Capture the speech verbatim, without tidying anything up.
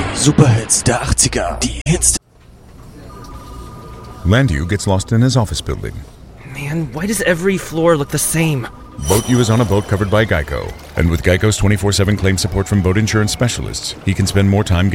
Superhits der achtziger. Die Hits. Landu gets lost in his office building. Man, why does every floor look the same? Boat U is on a boat covered by Geico. And with Geico's twenty-four seven claim support from boat insurance specialists, he can spend more time